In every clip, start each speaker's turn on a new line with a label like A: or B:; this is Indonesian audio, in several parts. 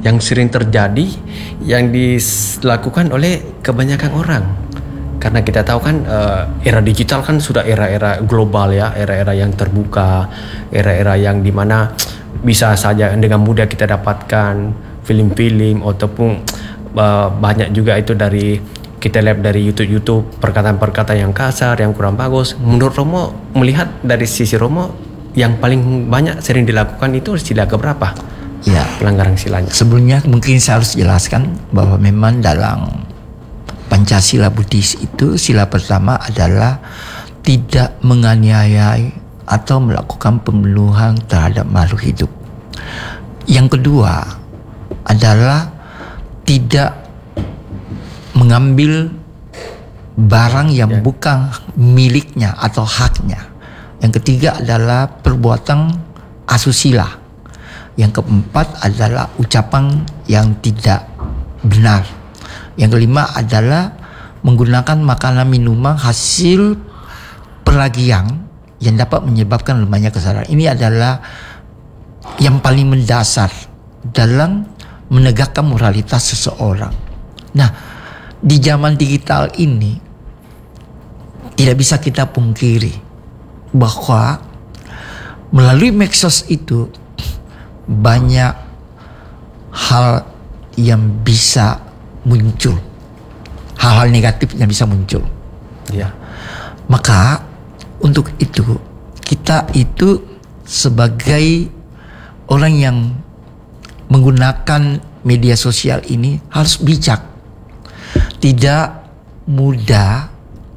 A: yang sering terjadi, yang dilakukan oleh kebanyakan orang. Karena kita tahu kan era digital kan sudah era-era global ya, era-era yang terbuka, era-era yang dimana bisa saja dengan mudah kita dapatkan film-film ataupun banyak juga itu dari kita lihat dari YouTube perkataan-perkataan yang kasar, yang kurang bagus. Menurut Romo, melihat dari sisi Romo, yang paling banyak sering dilakukan itu sila keberapa?
B: Ya,
A: pelanggaran silanya.
B: Sebelumnya mungkin saya harus jelaskan bahwa memang dalam Pancasila Buddhis itu sila pertama adalah tidak menganiayai atau melakukan pembunuhan terhadap makhluk hidup. Yang kedua adalah tidak mengambil barang yang bukan miliknya atau haknya. Yang ketiga adalah perbuatan asusila. Yang keempat adalah ucapan yang tidak benar. Yang kelima adalah menggunakan makanan minuman hasil pelagian yang dapat menyebabkan lemahnya kesadaran. Ini adalah yang paling mendasar dalam menegakkan moralitas seseorang. Nah, di zaman digital ini tidak bisa kita pungkiri bahwa melalui medsos itu banyak hal yang bisa muncul, hal-hal negatif yang bisa muncul.
A: Ya.
B: Maka untuk itu kita itu sebagai orang yang menggunakan media sosial ini harus bijak, tidak mudah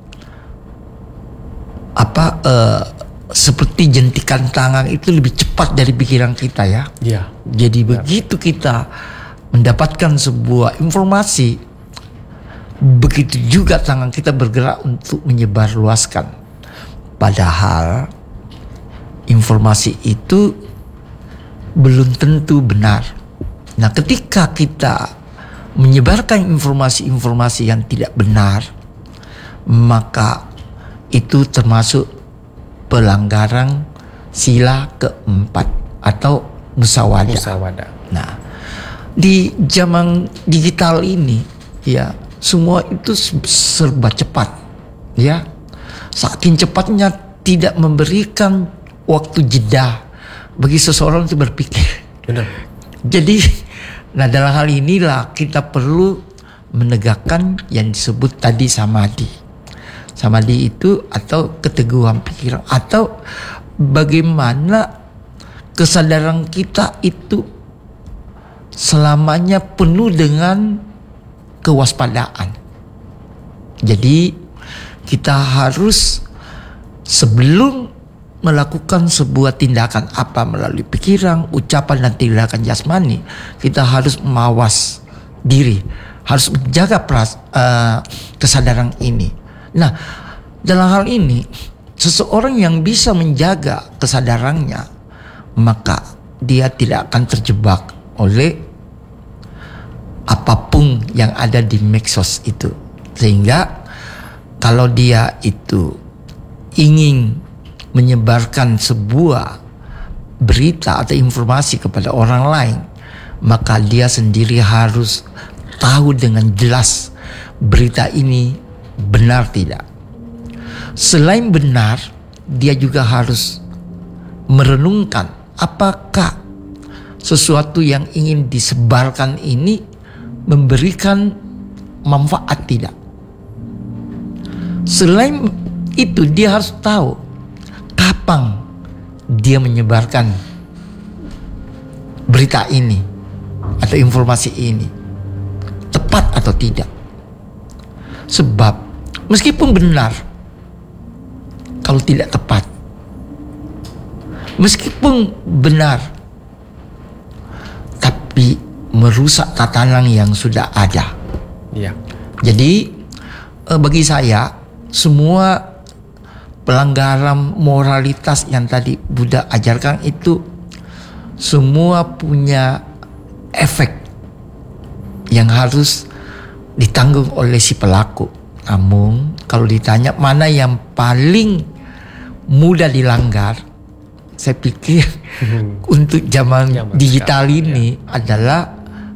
B: seperti jentikan tangan itu lebih cepat dari pikiran kita ya.
A: Ya.
B: Jadi begitu kita mendapatkan sebuah informasi, begitu juga tangan kita bergerak untuk menyebarluaskan. Padahal informasi itu belum tentu benar. Nah, ketika kita menyebarkan informasi-informasi yang tidak benar, maka itu termasuk pelanggaran sila keempat atau musawadah. Nah, di zaman digital ini ya semua itu serba cepat ya. Saking cepatnya tidak memberikan waktu jeda bagi seseorang untuk berpikir.
A: Benar.
B: Jadi, nah dalam hal inilah kita perlu menegakkan yang disebut tadi samadhi. Samadhi itu atau keteguhan pikiran, atau bagaimana kesadaran kita itu selamanya penuh dengan kewaspadaan. Jadi kita harus sebelum melakukan sebuah tindakan apa melalui pikiran, ucapan dan tindakan jasmani, kita harus mawas diri, harus menjaga kesadaran ini. Nah, dalam hal ini seseorang yang bisa menjaga kesadarannya, maka dia tidak akan terjebak oleh apapun yang ada di medsos itu. Sehingga kalau dia itu ingin menyebarkan sebuah berita atau informasi kepada orang lain, maka dia sendiri harus tahu dengan jelas berita ini benar tidak. Selain benar, dia juga harus merenungkan apakah sesuatu yang ingin disebarkan ini memberikan manfaat tidak. Selain itu, dia harus tahu kapan dia menyebarkan berita ini atau informasi ini, tepat atau tidak. Sebab meskipun benar, kalau tidak tepat, meskipun benar, tapi merusak tatanan yang sudah ada.
A: Iya.
B: Jadi bagi saya semua pelanggaran moralitas yang tadi Buddha ajarkan itu semua punya efek yang harus ditanggung oleh si pelaku. Namun kalau ditanya mana yang paling mudah dilanggar, saya pikir untuk zaman digital ini adalah